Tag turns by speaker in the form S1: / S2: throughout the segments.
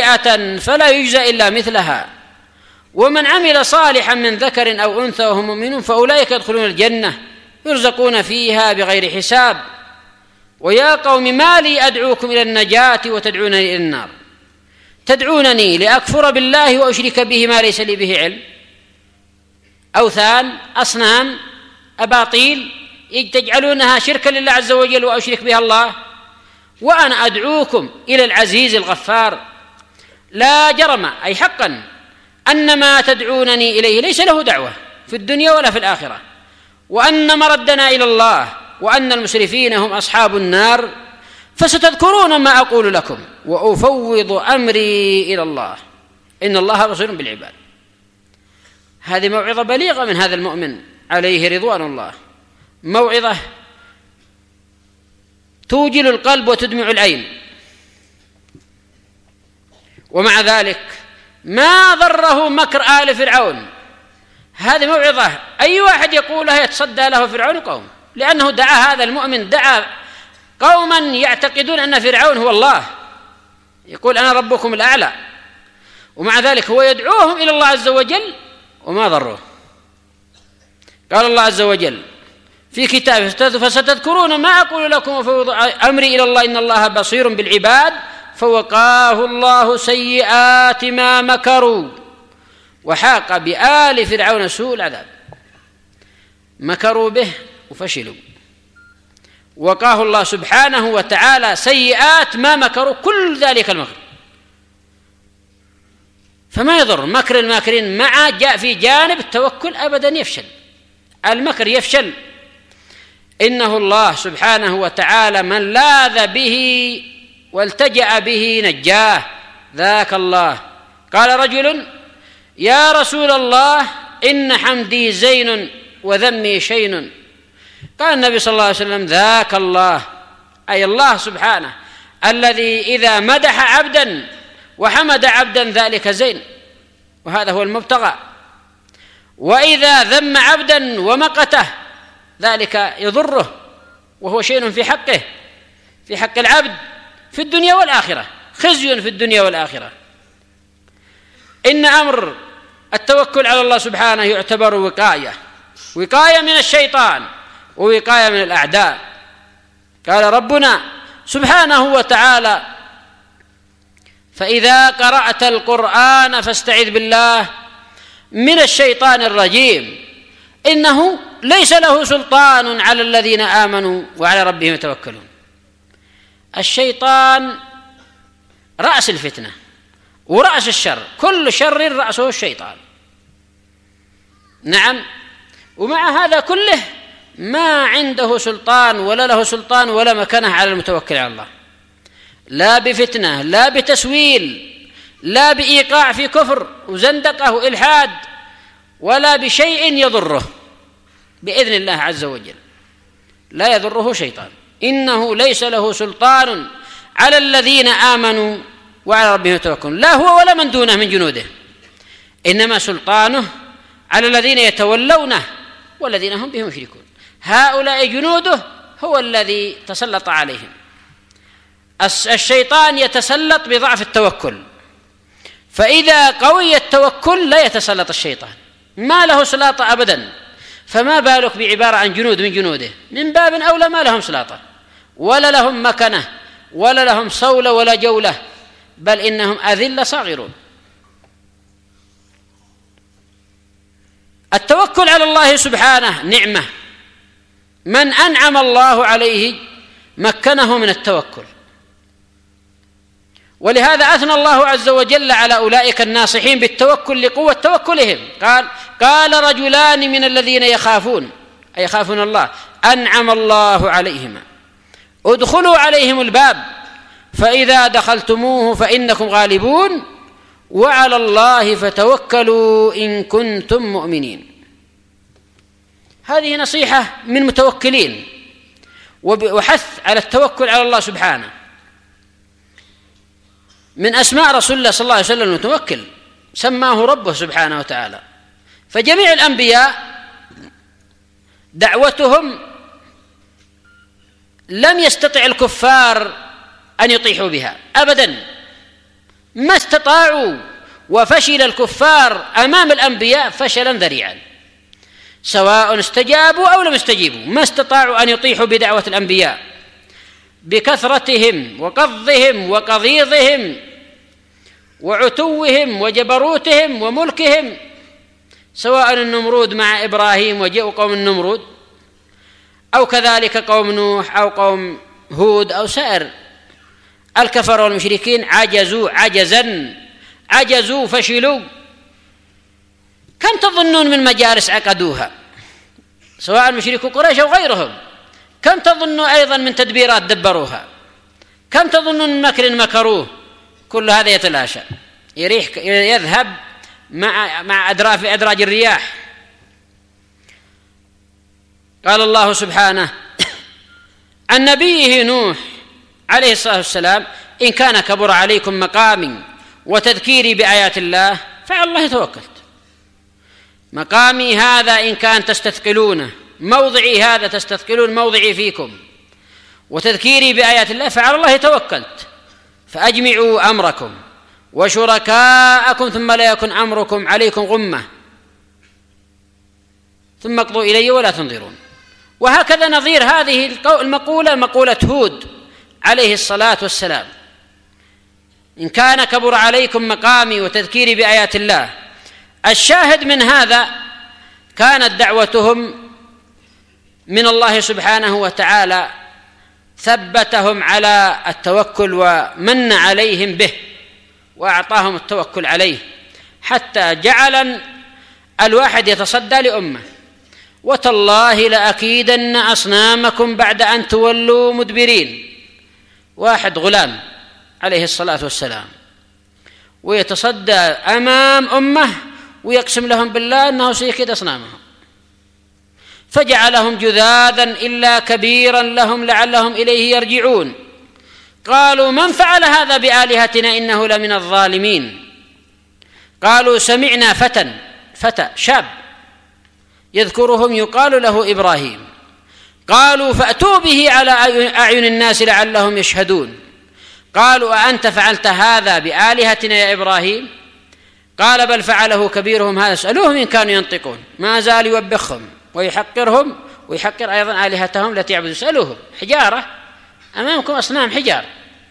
S1: سيئة فلا يجزى إلا مثلها ومن عمل صالحا من ذكر أو أنثى وهم مؤمنون فأولئك يدخلون الجنة يرزقون فيها بغير حساب ويا قوم ما لي أدعوكم إلى النجاة وتدعونني إلى النار تدعونني لأكفر بالله وأشرك به ما ليس لي به علم أوثان أصنام أباطيل تجعلونها شركا لله عز وجل وأشرك بها الله وأنا أدعوكم إلى العزيز الغفار لا جرم أي حقا أن ما تدعونني إليه ليس له دعوة في الدنيا ولا في الآخرة وأن مردنا إلى الله وأن المسرفين هم أصحاب النار فستذكرون ما أقول لكم وأفوض أمري إلى الله إن الله بصير بالعباد. هذه موعظة بليغة من هذا المؤمن عليه رضوان الله، موعظة توجل القلب وتدمع العين، ومع ذلك ما ضره مكر آل فرعون. هذه موعظة أي واحد يقولها يتصدى له فرعون قوم، لأنه دعا هذا المؤمن دعا قوما يعتقدون أن فرعون هو الله، يقول أنا ربكم الأعلى، ومع ذلك هو يدعوهم إلى الله عز وجل وما ضروه. قال الله عز وجل في كتابه فستذكرون ما أقول لكم وفوض أمري إلى الله إن الله بصير بالعباد فوقاه الله سيئات ما مكروا وحاق بآل فرعون سوء العذاب. مكروا به وفشلوا، وقاه الله سبحانه وتعالى سيئات ما مكروا كل ذلك المكر. فما يضر مكر الماكرين مع جاء في جانب التوكل أبدا يفشل، المكر يفشل. إنه الله سبحانه وتعالى من لاذ به والتجأ به نجاه، ذاك الله. قال رجل يا رسول الله إن حمدي زين وذمي شين، قال النبي صلى الله عليه وسلم ذاك الله، أي الله سبحانه الذي إذا مدح عبدا وحمد عبدا ذلك زين وهذا هو المبتغى، وإذا ذم عبدا ومقته ذلك يضره وهو شيء في حقه، في حق العبد في الدنيا والآخرة، خزي في الدنيا والآخرة. إن أمر التوكل على الله سبحانه يعتبر وقاية من الشيطان ووقاية من الأعداء. قال ربنا سبحانه وتعالى فإذا قرأت القرآن فاستعذ بالله من الشيطان الرجيم إنه ليس له سلطان على الذين آمنوا وعلى ربهم يتوكلون. الشيطان رأس الفتنة ورأس الشر، كل شر رأسه الشيطان. نعم، ومع هذا كله ما عنده سلطان ولا له سلطان ولا مكانه على المتوكل على الله، لا بفتنة لا بتسويل لا بإيقاع في كفر وزندقة وإلحاد ولا بشيء يضره بإذن الله عز وجل، لا يضره شيطان. إنه ليس له سلطان على الذين آمنوا وعلى ربهم يتوكلون، لا هو ولا من دونه من جنوده، إنما سلطانه على الذين يتولونه والذين هم بهم يشركون. هؤلاء جنوده هو الذي تسلط عليهم. الشيطان يتسلط بضعف التوكل، فإذا قوي التوكل لا يتسلط الشيطان، ما له سلاطة أبدا، فما بالك بعبارة عن جنود من جنوده، من باب أولى ما لهم سلاطة ولا لهم مكنة ولا لهم صولة ولا جولة، بل إنهم أذلة صاغرون. التوكل على الله سبحانه نعمة، من أنعم الله عليه مكنه من التوكل، ولهذا أثنى الله عز وجل على أولئك الناصحين بالتوكل لقوة توكلهم. قال رجلان من الذين يخافون الله أنعم الله عليهما ادخلوا عليهم الباب فإذا دخلتموه فإنكم غالبون وعلى الله فتوكلوا إن كنتم مؤمنين. هذه نصيحة من متوكلين وحث على التوكل على الله سبحانه. من أسماء رسول الله صلى الله عليه وسلم المتوكل، سماه ربه سبحانه وتعالى. فجميع الأنبياء دعوتهم لم يستطع الكفار أن يطيحوا بها أبدا، ما استطاعوا، وفشل الكفار أمام الأنبياء فشلا ذريعا، سواء استجابوا أو لم يستجيبوا، ما استطاعوا أن يطيحوا بدعوة الأنبياء بكثرتهم وقضهم وقضيضهم وعتوهم وجبروتهم وملكهم، سواء النمرود مع إبراهيم وجاءوا قوم النمرود، أو كذلك قوم نوح أو قوم هود أو سائر الكفر والمشركين، عجزوا فشلوا. كم تظنون من مجالس عقدوها سواء مشركو قريش أو غيرهم؟ كم تظنون أيضا من تدبيرات دبروها؟ كم تظنون من مكر مكروه؟ كل هذا يتلاشى، يذهب مع أدراج الرياح. قال الله سبحانه عن نبيه نوح عليه الصلاة والسلام: إن كان كبر عليكم مقامي وتذكيري بآيات الله فعلى الله توكلت. مقامي هذا إن كان تستثقلونه، موضعي هذا تستثقلون موضعي فيكم، وتذكيري بآيات الله فعلى الله توكلت. فأجمعوا أمركم وشركاءكم ثم لا يكن أمركم عليكم غمة ثم اقضوا إلي ولا تنظرون. وهكذا نظير هذه المقولة مقولة هود عليه الصلاة والسلام: إن كان كبر عليكم مقامي وتذكيري بآيات الله. الشاهد من هذا كانت دعوتهم من الله سبحانه وتعالى، ثبتهم على التوكل ومن عليهم به وأعطاهم التوكل عليه، حتى جعل الواحد يتصدى لأمه: وتالله لأكيدن أصنامكم بعد أن تولوا مدبرين. واحد غلام عليه الصلاة والسلام ويتصدى أمام أمه ويقسم لهم بالله أنه سيكيد أصنامهم، فجعلهم جذاذا إلا كبيرا لهم لعلهم إليه يرجعون. قالوا: من فعل هذا بآلهتنا إنه لمن الظالمين. قالوا: سمعنا فتى شاب يذكرهم يقال له إبراهيم. قالوا: فأتوا به على أعين الناس لعلهم يشهدون. قالوا: أأنت فعلت هذا بآلهتنا يا إبراهيم؟ قال: بل فعله كبيرهم هذا، اسألوهم إن كانوا ينطقون. ما زال يوبخهم ويحقرهم ويحقر أيضا آلهتهم التي يعبدون. اسألوهم، حجارة أمامكم، أصنام حجار.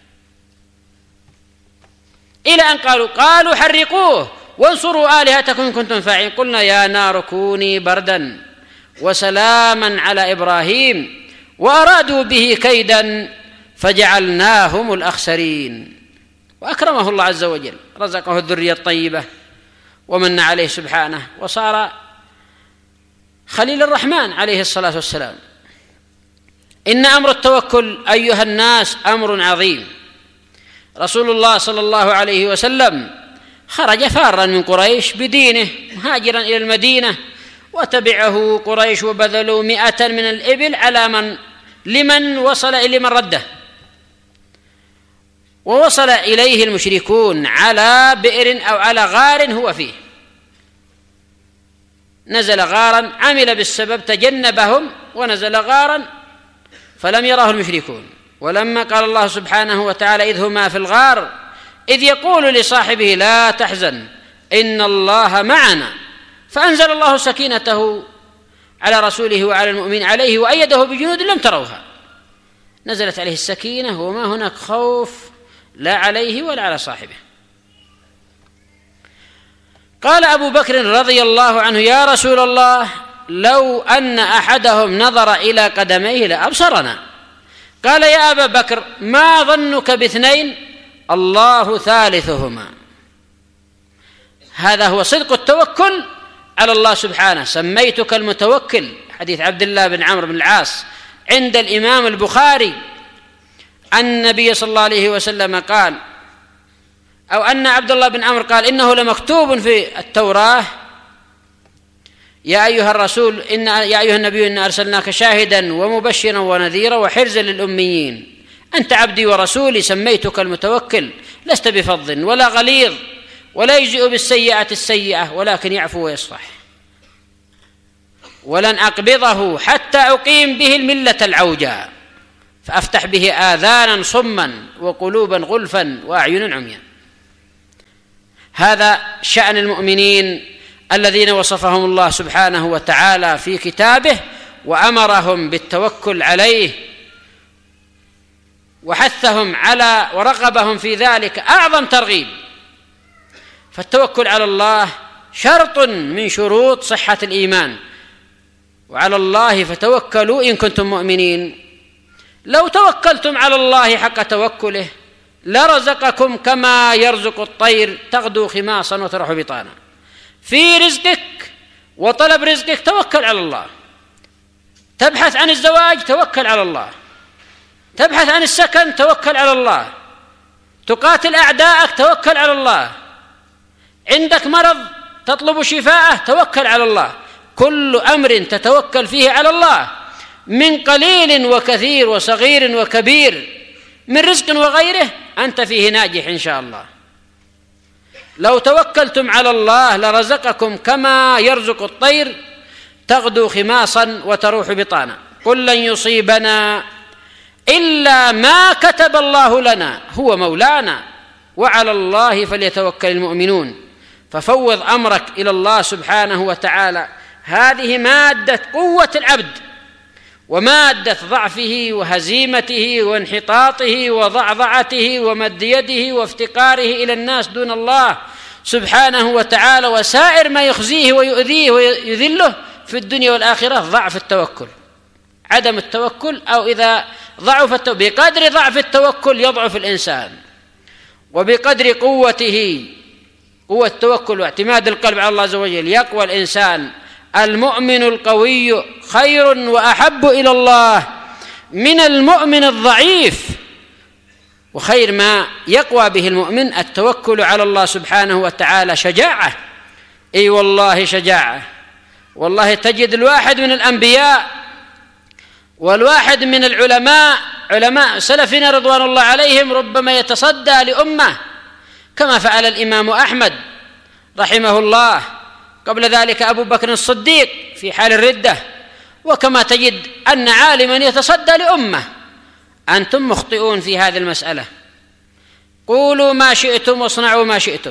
S1: إلى أن قالوا حرقوه وانصروا آلهتكم إن كنتم فاعلين. قلنا: يا نار كوني بردا وسلاما على إبراهيم وأرادوا به كيدا فجعلناهم الأخسرين. وأكرمه الله عز وجل، رزقه الذرية الطيبة ومن عليه سبحانه، وصار خليل الرحمن عليه الصلاة والسلام. إن أمر التوكل أيها الناس أمر عظيم. رسول الله صلى الله عليه وسلم خرج فارا من قريش بدينه مهاجرا إلى المدينة، وتبعه قريش وبذلوا 100 من الإبل على لمن وصل إلى من رده. ووصل إليه المشركون على بئر أو على غار هو فيه، نزل غارا، عمل بالسبب، تجنبهم ونزل غارا فلم يراه المشركون. ولما قال الله سبحانه وتعالى: إذ هما في الغار إذ يقول لصاحبه لا تحزن إن الله معنا، فأنزل الله سكينته على رسوله وعلى المؤمنين عليه وأيده بجنود لم تروها. نزلت عليه السكينة وما هناك خوف لا عليه ولا على صاحبه. قال أبو بكر رضي الله عنه: يا رسول الله، لو أن أحدهم نظر إلى قدميه لأبصرنا. قال: يا أبا بكر، ما ظنك باثنين الله ثالثهما. هذا هو صدق التوكل على الله سبحانه. سميتك المتوكل، حديث عبد الله بن عمرو بن العاص عند الإمام البخاري. النبي صلى الله عليه وسلم قال، أو أن عبد الله بن عمرو قال: إنه لمكتوب في التوراة: يا أيها الرسول يا أيها النبي إنا أرسلناك شاهدا ومبشرا ونذيرا وحرزا للأميين، أنت عبدي ورسولي، سميتك المتوكل، لست بفظ ولا غليظ ولا يجزئ بالسيئة السيئة ولكن يعفو ويصفح، ولن أقبضه حتى أقيم به الملة العوجاء فأفتح به آذانا صما وقلوبا غلفا وأعين عميا. هذا شأن المؤمنين الذين وصفهم الله سبحانه وتعالى في كتابه وأمرهم بالتوكل عليه وحثهم على ورغبهم في ذلك أعظم ترغيب. فالتوكل على الله شرط من شروط صحة الإيمان. وعلى الله فتوكلوا إن كنتم مؤمنين. لو توكلتم على الله حق توكله لرزقكم كما يرزق الطير تغدو خماصا وتروح بطانا. في رزقك وطلب رزقك توكل على الله. تبحث عن الزواج توكل على الله. تبحث عن السكن توكل على الله. تقاتل أعداءك توكل على الله. عندك مرض تطلب شفاءه توكل على الله. كل أمر تتوكل فيه على الله من قليل وكثير وصغير وكبير من رزق وغيره أنت فيه ناجح إن شاء الله. لو توكلتم على الله لرزقكم كما يرزق الطير تغدو خماصا وتروح بطانا. قل لن يصيبنا إلا ما كتب الله لنا هو مولانا وعلى الله فليتوكل المؤمنون. ففوض أمرك إلى الله سبحانه وتعالى. هذه مادة قوة العبد ومادة ضعفه وهزيمته وانحطاطه وضعضعته ومد يده وافتقاره إلى الناس دون الله سبحانه وتعالى وسائر ما يخزيه ويؤذيه ويذله في الدنيا والآخرة. ضعف التوكل، عدم التوكل، أو إذا ضعف بقدر ضعف التوكل يضعف الإنسان، وبقدر قوته قوة التوكل واعتماد القلب على الله عز وجل يقوى الإنسان. المؤمن القوي خير وأحب إلى الله من المؤمن الضعيف. وخير ما يقوى به المؤمن التوكل على الله سبحانه وتعالى شجاعة. أي والله شجاعة. والله تجد الواحد من الأنبياء والواحد من العلماء علماء سلفنا رضوان الله عليهم ربما يتصدى لأمة كما فعل الإمام أحمد رحمه الله، قبل ذلك أبو بكر الصديق في حال الردة، وكما تجد أن عالما يتصدى لأمة. أنتم مخطئون في هذه المسألة. قولوا ما شئتم واصنعوا ما شئتم.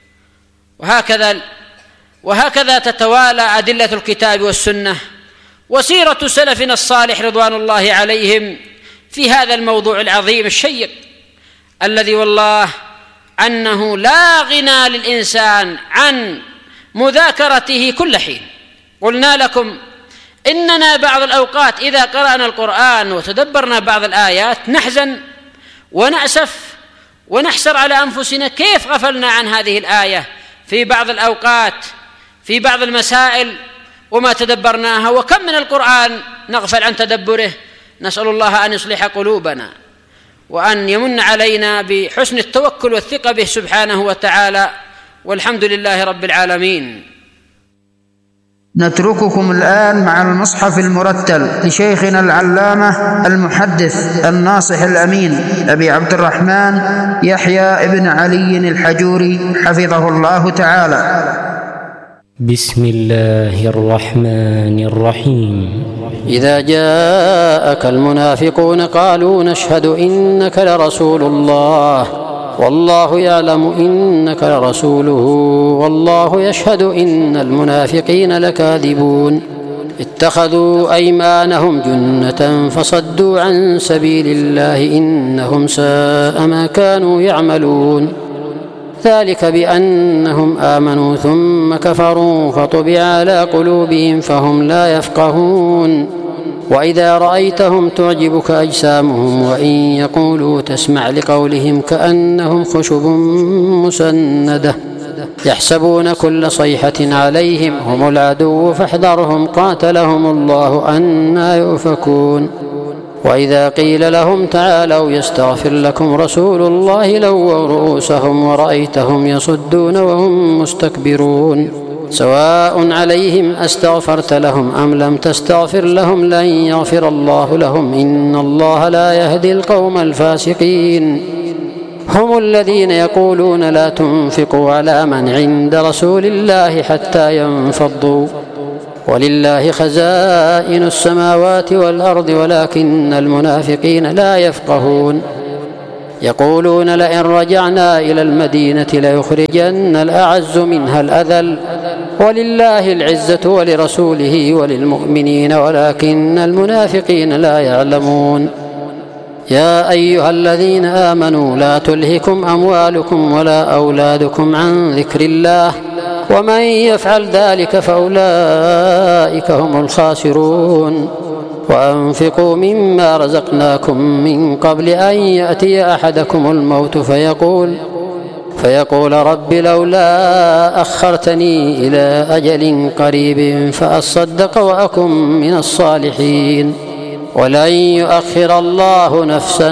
S1: وهكذا تتوالى أدلة الكتاب والسنة وسيرة سلفنا الصالح رضوان الله عليهم في هذا الموضوع العظيم الشيق الذي والله أنه لا غنى للإنسان عن مذاكرته كل حين. قلنا لكم إننا بعض الأوقات إذا قرأنا القرآن وتدبرنا بعض الآيات نحزن ونأسف ونحسر على أنفسنا كيف غفلنا عن هذه الآية في بعض الأوقات في بعض المسائل وما تدبرناها، وكم من القرآن نغفل عن تدبره. نسأل الله أن يصلح قلوبنا وأن يمن علينا بحسن التوكل والثقة به سبحانه وتعالى، والحمد لله رب العالمين.
S2: نترككم الآن مع المصحف المرتل لشيخنا العلامة المحدث الناصح الأمين أبي عبد الرحمن يحيى ابن علي الحجوري حفظه الله تعالى.
S3: بسم الله الرحمن الرحيم.
S4: إذا جاءك المنافقون قالوا نشهد إنك لرسول الله والله يعلم إنك لرسوله والله يشهد إن المنافقين لكاذبون. اتخذوا أيمانهم جنة فصدوا عن سبيل الله إنهم ساء ما كانوا يعملون. ذلك بأنهم آمنوا ثم كفروا فطبع على قلوبهم فهم لا يفقهون. وإذا رأيتهم تعجبك أجسامهم وإن يقولوا تسمع لقولهم كأنهم خشب مسندة يحسبون كل صيحة عليهم هم العدو فاحذرهم قاتلهم الله أنى يؤفكون. وإذا قيل لهم تعالوا يستغفر لكم رسول الله لووا رؤوسهم ورأيتهم يصدون وهم مستكبرون. سواء عليهم أستغفرت لهم أم لم تستغفر لهم لن يغفر الله لهم إن الله لا يهدي القوم الفاسقين. هم الذين يقولون لا تنفقوا على من عند رسول الله حتى ينفضوا ولله خزائن السماوات والأرض ولكن المنافقين لا يفقهون. يقولون لئن رجعنا إلى المدينة ليخرجن الأعز منها الأذل ولله العزة ولرسوله وللمؤمنين ولكن المنافقين لا يعلمون. يا أيها الذين آمنوا لا تلهكم أموالكم ولا أولادكم عن ذكر الله ومن يفعل ذلك فأولئك هم الخاسرون. وأنفقوا مما رزقناكم من قبل أن يأتي أحدكم الموت فيقول رب لولا أخرتني إلى أجل قريب فأصدق وأكن من الصالحين ولن يؤخر الله نفسا